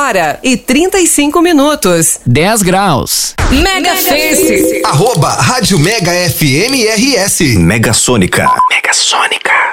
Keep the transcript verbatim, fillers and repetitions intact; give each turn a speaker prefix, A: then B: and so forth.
A: hora e trinta e cinco minutos.
B: dez graus.
A: Mega Face.
C: Arroba Rádio Mega F M R S.
D: Mega Sônica. Mega Sônica.